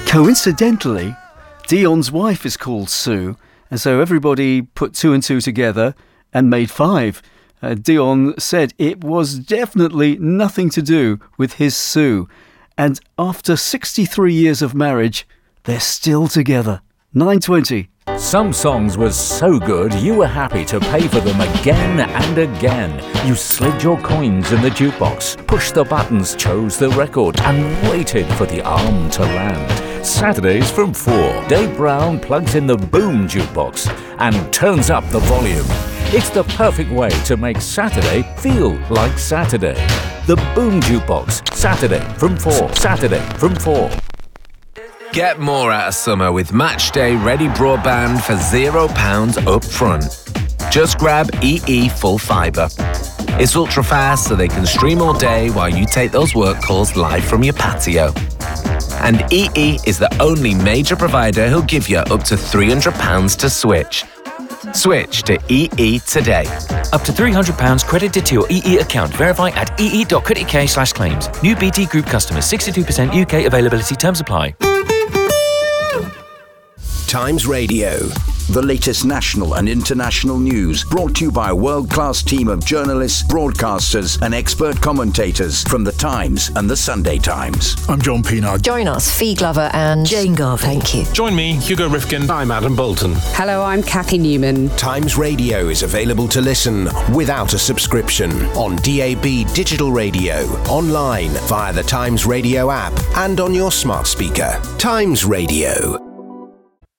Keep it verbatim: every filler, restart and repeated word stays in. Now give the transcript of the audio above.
Coincidentally, Dion's wife is called Sue, and so everybody put two and two together and made five. Uh, Dion said it was definitely nothing to do with his Sue. And after sixty-three years of marriage, they're still together. nine twenty. Some songs were so good you were happy to pay for them again and again. You slid your coins in the jukebox, pushed the buttons, chose the record and waited for the arm to land. Saturdays from four, Dave Brown plugs in the Boom Jukebox and turns up the volume. It's the perfect way to make Saturday feel like Saturday. The Boom Jukebox, Saturday from four, Saturday from four. Get more out of summer with Matchday Ready Broadband for zero pounds up front. Just grab E E Full Fibre. It's ultra fast so they can stream all day while you take those work calls live from your patio. And E E is the only major provider who'll give you up to three hundred pounds to switch. Switch to E E today. Up to three hundred pounds credited to your E E account. Verify at ee.co.uk slash claims. New B T Group customers. sixty-two percent U K availability. Terms apply. Times Radio. The latest national and international news brought to you by a world-class team of journalists, broadcasters and expert commentators from The Times and The Sunday Times. I'm John Pienaar. Join us, Fee Glover and Jane Garvey. Thank you. Join me, Hugo Rifkin. I'm Adam Bolton. Hello, I'm Kathy Newman. Times Radio is available to listen without a subscription on D A B digital radio, online via the Times Radio app and on your smart speaker. Times Radio.